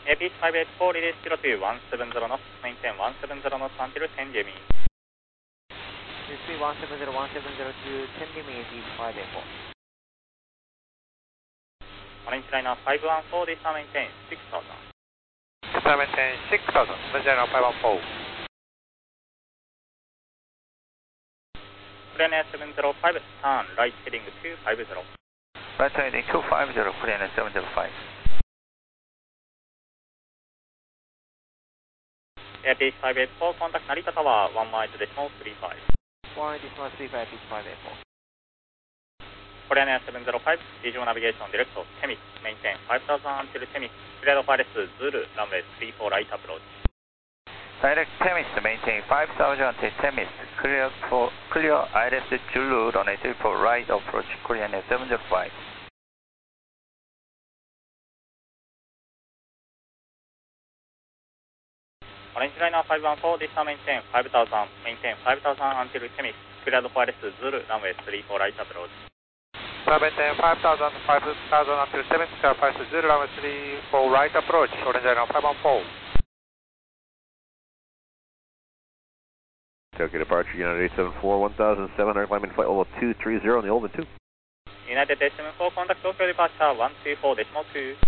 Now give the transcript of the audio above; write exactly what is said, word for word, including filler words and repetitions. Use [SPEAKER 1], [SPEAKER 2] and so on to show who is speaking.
[SPEAKER 1] A P five eight four release zero two one seven zero knots, maintain one seven zero knots until ten G M E.
[SPEAKER 2] Release one seven zero one seven zero to ten G M E A P five eight four.
[SPEAKER 1] Orange liner five one four, this time maintain six thousand.
[SPEAKER 3] This time maintain six thousand, orange liner five one four.
[SPEAKER 1] Korean Air seven zero five, turn right heading two five zero.
[SPEAKER 3] Right heading two five zero, Korean Air seven zero five.
[SPEAKER 1] A P five eight four, contact Narita Tower, one mile decimal three five.
[SPEAKER 2] one decimal three five, A P five eight four.
[SPEAKER 1] Korean Air seven zero five, visual navigation direct to Temis, maintain five thousand until Temis, cleared of I L S Zulu, runway three four right approach.
[SPEAKER 3] Direct Temis, maintain five thousand until Temis, clear for clear I L S Zulu, runway three four right approach, Korean Air seven zero five.
[SPEAKER 1] Orange liner five one four, this time maintain five thousand, maintain five thousand until Temis, cleared of I L S Zulu, runway three four right approach.
[SPEAKER 3] So maintain five thousand, five thousand until Temis, clear five zero, runway three four right approach, orange liner five one four.
[SPEAKER 4] Tokyo departure, United eight seven four, one thousand seven hundred, climbing flight level two three zero in the Ulvan two.
[SPEAKER 1] United eight seven four, contact Tokyo departure one two four decimal two.